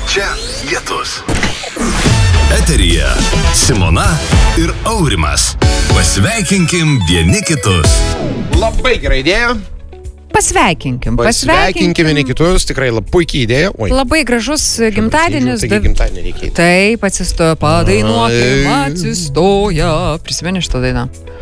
Čia Lietus. Eteryje Simona ir Aurimas. Pasveikinkim vieni kitus. Labai gerai idėja. Pasveikinkim vieni kitus, tikrai puikiai idėja. Oi. Labai gražus gimtadienis. Taigi gimtadienį reikia. Taip, atsistoja, padainuokim, atsistoja. Prisimeni šitą dainą?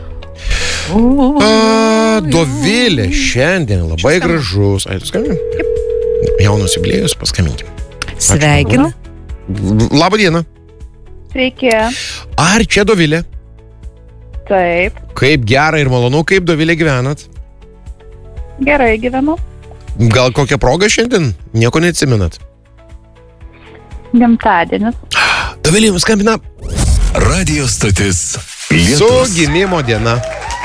Dovilė šiandien labai gražus. Ai, tu skambini? Jaunas jubiliejus, paskambinkim. Sveikinu. Labą dieną. Sveiki. Ar čia Dovilė? Taip. Kaip gera ir malonu, kaip Dovilė gyvenat? Gerai gyvenu. Gal kokią progą šiandien? Nieko neatsimenat? Gimtadienis. Dovilė jums skambina. Radio stotis Su Lietus. gimimo diena.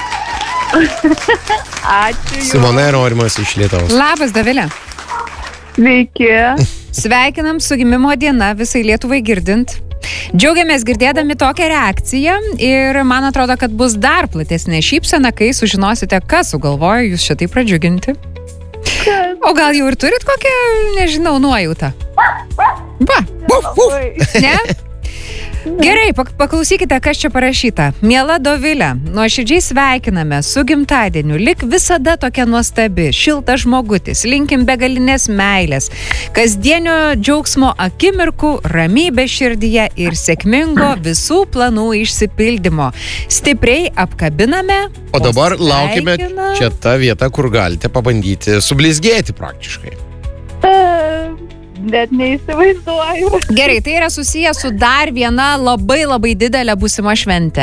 Ačiū. Simona ir Aurimas iš Lietuvos. Labas, Dovilė. Sveiki. Sveikinam su gimimo diena visai Lietuvai girdint. Džiaugiamės girdėdami tokią reakciją ir man atrodo, kad bus dar platesnė šypsena, kai sužinosite, kas sugalvojo jūs šitai pradžiuginti. O gal jau ir turit kokią, nežinau, nuojautą? Va, ne? Gerai, paklausykite, kas čia parašyta. Miela Dovilė, nuoširdžiai sveikiname su gimtadieniu. Lik visada tokia nuostabi, šiltas žmogutis. Linkim begalinės meilės, kasdienio džiaugsmo akimirkų, ramybė širdyje ir sėkmingo visų planų išsipildymo. Stipriai apkabiname. O dabar laukime čia ta vieta, kur galite pabandyti sublizgėti praktiškai. Net neįsivaizduoju. Gerai, tai yra susiję su dar viena labai labai didelė būsima švente.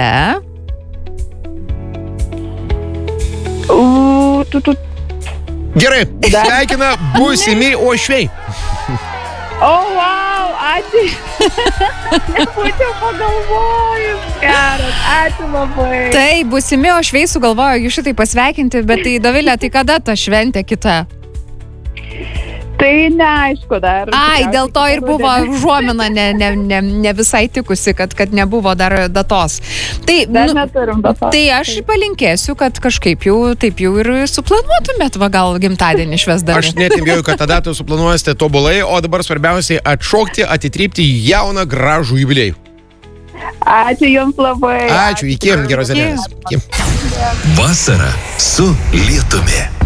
Gerai, sveikina būsimi uošviai. O, wow, ačiū. Nebūčiau pagalvojus. Geras, ačiū labai. Tai būsimi uošviai sugalvojo jūs šitai pasveikinti, bet tai Dovilė, tai kada ta šventė kita? Tai neaišku dar. Ai, dėl to ir buvo užuomina ne visai tikusi, kad nebuvo dar datos. Tai, Dar neturim datos. Tai aš palinkėsiu, kad kažkaip jau taip jau ir suplanuotumėt, va gal gimtadienį švęsdami. Aš net nebijau, kad tą datą suplanuosite tobulai, o dabar svarbiausiai atšokti, atitrypti jauną gražų jubiliejų. Ačiū jums labai. Ačiū, iki geros dienos. Vasara su Lietumi.